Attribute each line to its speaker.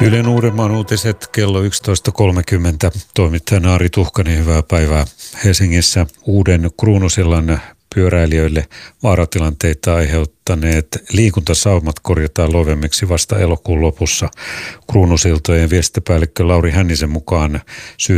Speaker 1: Ylen Uudenmaan uutiset kello 11.30. Toimittajana Ari Tuhkanen, hyvää päivää. Helsingissä uuden Kruunusillan pyöräilijöille vaaratilanteita aiheuttaneet liikuntasaumat korjataan loivemmiksi vasta elokuun lopussa. Kruunusiltojen viestintäpäällikkö Lauri Hännisen mukaan syy